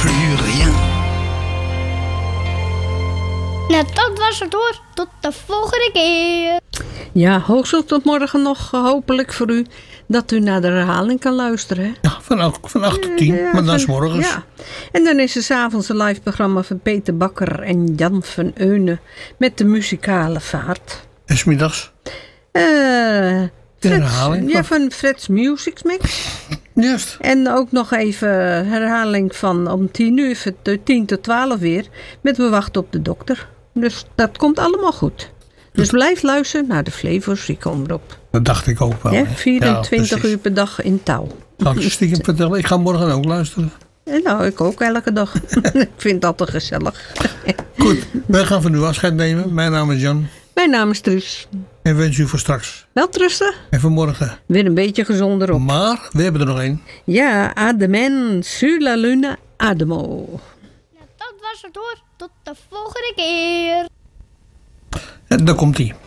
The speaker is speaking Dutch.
plus rien. Nou, dat was het hoor. Tot de volgende keer. Ja, hoogstens tot morgen nog hopelijk voor u dat u naar de herhaling kan luisteren. Hè? Ja, van 8 tot 10, maar dan is morgens. Ja. En dan is er 's avonds een live programma van Peter Bakker en Jan van Eunen met de muzikale vaart. En 's middags? De herhaling? Ja, van Fred's Music Mix. Juist. En ook nog even herhaling van om 10 uur, 10 tot 12 weer, met We wachten op de dokter. Dus dat komt allemaal goed. Dus blijf luisteren naar de Flevo-Zieke Omroep. Dat dacht ik ook wel. Ja, Hè? 24 Ja, uur per dag in touw. Zal ik je stiekem vertellen? Ik ga morgen ook luisteren. En nou, ik ook elke dag. Ik vind dat te gezellig. Goed, wij gaan van nu afscheid nemen. Mijn naam is Jan. Mijn naam is Truus. En wens u voor straks. Welterusten. En voor morgen. Weer een beetje gezonder op. Maar, we hebben er nog één. Ja, Ademen, sur la lune, Ademo. Nou, dat was het hoor. Tot de volgende keer. En daar komt ie.